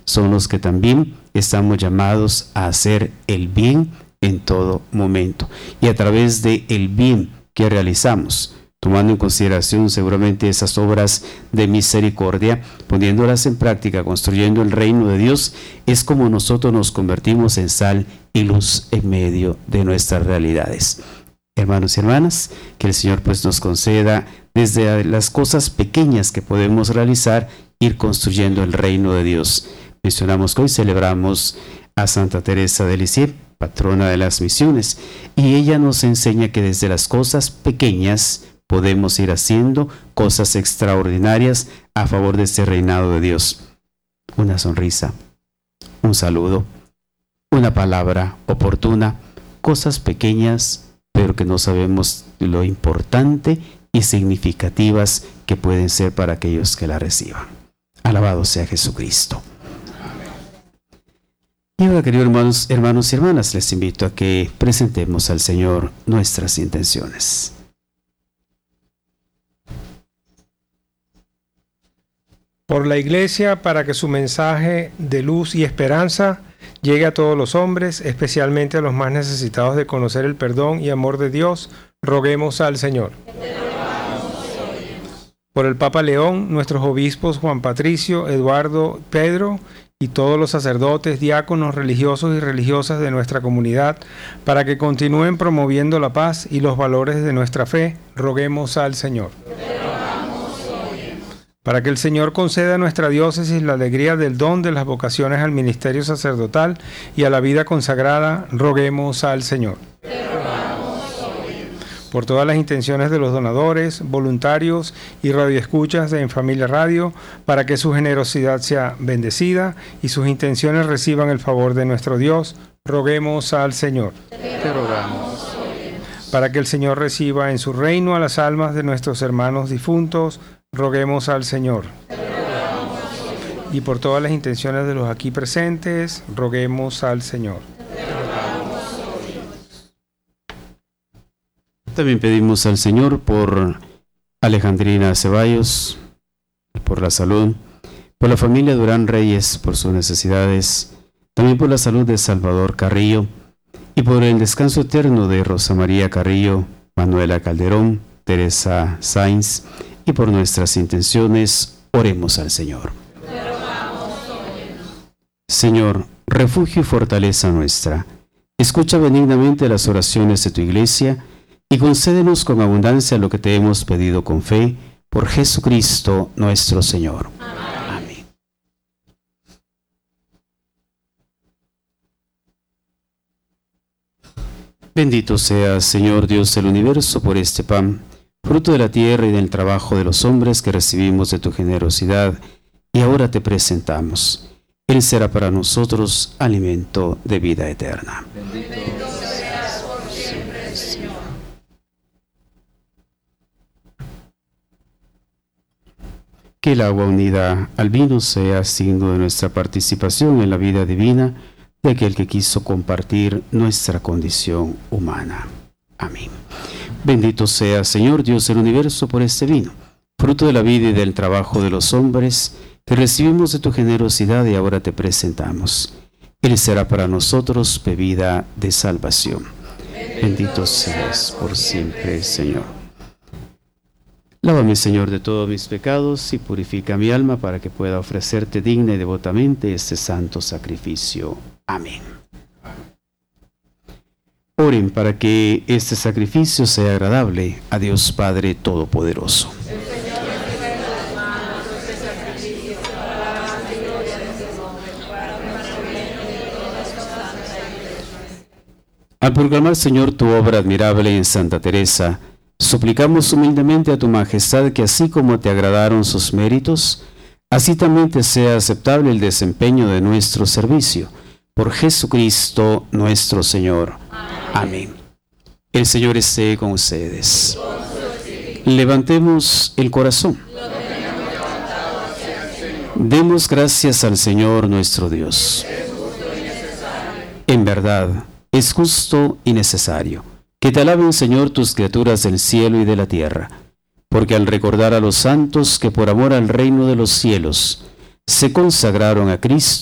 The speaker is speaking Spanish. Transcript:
son los que también estamos llamados a hacer el bien en todo momento. Y a través de el bien que realizamos, tomando en consideración seguramente esas obras de misericordia, poniéndolas en práctica, construyendo el reino de Dios, es como nosotros nos convertimos en sal y luz en medio de nuestras realidades. Hermanos y hermanas, que el Señor pues nos conceda desde las cosas pequeñas que podemos realizar, ir construyendo el reino de Dios. Mencionamos que hoy celebramos a Santa Teresa de Lisieux, patrona de las misiones, y ella nos enseña que desde las cosas pequeñas podemos ir haciendo cosas extraordinarias a favor de este reinado de Dios. Una sonrisa, un saludo, una palabra oportuna, cosas pequeñas, pero que no sabemos lo importante y significativas que pueden ser para aquellos que la reciban. Alabado sea Jesucristo. Y ahora, queridos hermanos y hermanas, les invito a que presentemos al Señor nuestras intenciones. Por la Iglesia, para que su mensaje de luz y esperanza llegue a todos los hombres, especialmente a los más necesitados de conocer el perdón y amor de Dios, roguemos al Señor. Por el Papa León, nuestros obispos Juan Patricio, Eduardo, Pedro y todos los sacerdotes, diáconos, religiosos y religiosas de nuestra comunidad, para que continúen promoviendo la paz y los valores de nuestra fe, roguemos al Señor. Para que el Señor conceda a nuestra diócesis la alegría del don de las vocaciones al ministerio sacerdotal y a la vida consagrada, roguemos al Señor. Por todas las intenciones de los donadores, voluntarios y radioescuchas de En Familia Radio, para que su generosidad sea bendecida y sus intenciones reciban el favor de nuestro Dios, roguemos al Señor. Te rogamos. Para que el Señor reciba en su reino a las almas de nuestros hermanos difuntos, roguemos al Señor. Y por todas las intenciones de los aquí presentes, roguemos al Señor. También pedimos al Señor por Alejandrina Ceballos, por la salud, por la familia Durán Reyes, por sus necesidades, también por la salud de Salvador Carrillo y por el descanso eterno de Rosa María Carrillo, Manuela Calderón, Teresa Sainz, y por nuestras intenciones, oremos al Señor. Señor, refugio y fortaleza nuestra, escucha benignamente las oraciones de tu Iglesia y concédenos con abundancia lo que te hemos pedido con fe, por Jesucristo nuestro Señor. Amén. Bendito seas, Señor Dios del universo, por este pan, fruto de la tierra y del trabajo de los hombres que recibimos de tu generosidad, y ahora te presentamos. Él será para nosotros alimento de vida eterna. Bendito seas por siempre, Señor. Que el agua unida al vino sea signo de nuestra participación en la vida divina de aquel que quiso compartir nuestra condición humana. Amén. Bendito sea, Señor Dios del universo, por este vino, fruto de la vida y del trabajo de los hombres, que recibimos de tu generosidad y ahora te presentamos. Él será para nosotros bebida de salvación. Bendito seas por siempre, Señor. Lávame, Señor, de todos mis pecados y purifica mi alma para que pueda ofrecerte digna y devotamente este santo sacrificio. Amén. Oren para que este sacrificio sea agradable a Dios Padre Todopoderoso. Al proclamar, Señor, tu obra admirable en Santa Teresa, suplicamos humildemente a tu majestad que así como te agradaron sus méritos, así también te sea aceptable el desempeño de nuestro servicio. Por Jesucristo nuestro Señor. Amén. El Señor esté con ustedes. Levantemos el corazón. Demos gracias al Señor nuestro Dios. En verdad, es justo y necesario que te alaben, Señor, tus criaturas del cielo y de la tierra, porque al recordar a los santos que por amor al reino de los cielos se consagraron a Cristo,